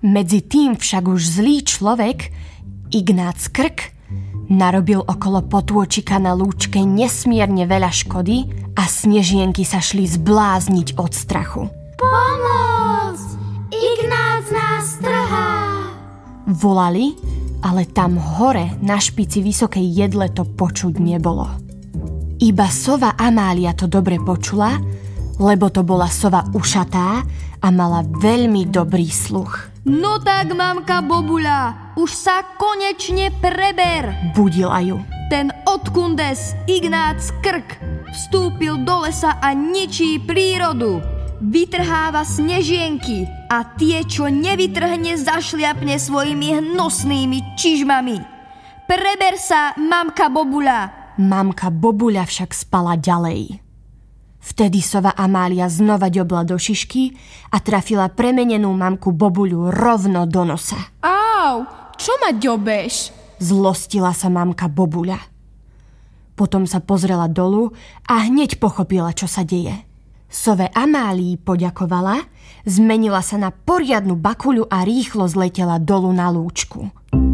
Medzi tým však už zlý človek, Ignác Krk, narobil okolo potôčika na lúčke nesmierne veľa škody a snežienky sa šli zblázniť od strachu. Pomoc! Ignác nás trhá! Volali, ale tam hore na špici vysokej jedle to počuť nebolo. Iba sova Amália to dobre počula, lebo to bola sova ušatá a mala veľmi dobrý sluch. No tak, mamka Bobuľa, už sa konečne preber, budila ju. Ten odkundes Ignác Krk vstúpil do lesa a ničí prírodu. Vytrháva snežienky a tie, čo nevytrhne, zašliapne svojimi hnusnými čižmami. Preber sa, mamka Bobuľa. Mamka Bobuľa však spala ďalej. Vtedy sova Amália znova ďobla do šišky a trafila premenenú mamku Bobuľu rovno do nosa. Au, čo ma ďobeš? Zlostila sa mamka Bobuľa. Potom sa pozrela dolu a hneď pochopila, čo sa deje. Sove Amálii poďakovala, zmenila sa na poriadnu bakuľu a rýchlo zletela dolu na lúčku.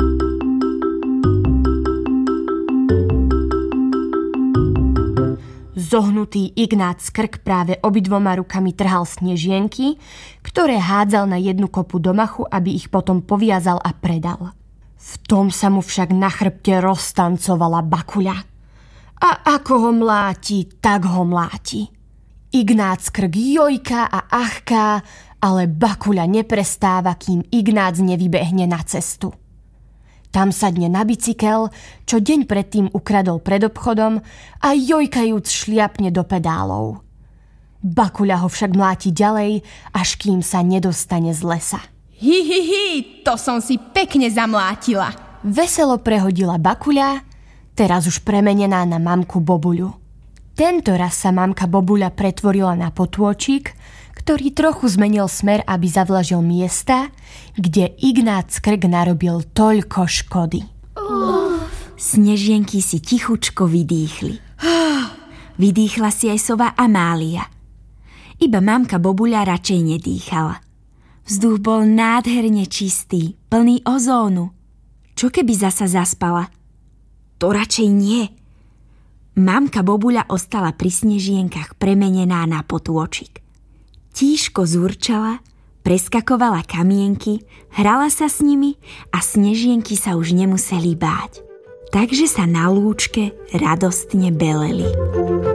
Zohnutý Ignác Krk práve obidvoma rukami trhal snežienky, ktoré hádzal na jednu kopu do machu, aby ich potom poviazal a predal. V tom sa mu však na chrbte roztancovala bakuľa. A ako ho mláti, tak ho mláti. Ignác Krk jojká a achká, ale bakuľa neprestáva, kým Ignác nevybehne na cestu. Tam sadne na bicykel, čo deň predtým ukradol pred obchodom a jojkajúc šliapne do pedálov. Bakuľa ho však mláti ďalej, až kým sa nedostane z lesa. To som si pekne zamlátila. Veselo prehodila bakuľa, teraz už premenená na mamku Bobuľu. Tento raz sa mamka Bobuľa pretvorila na potôčik, ktorý trochu zmenil smer, aby zavlažil miesta, kde Ignác Krk narobil toľko škody. Snežienky si tichučko vydýchli. Vydýchla si aj sova Amália. Iba mamka Bobuľa radšej nedýchala. Vzduch bol nádherne čistý, plný ozónu. Čo keby zasa zaspala? To radšej nie. Mamka Bobuľa ostala pri snežienkach premenená na potôčik. Tížko zúrčala, preskakovala kamienky, hrala sa s nimi a snežienky sa už nemuseli báť. Takže sa na lúčke radostne beleli.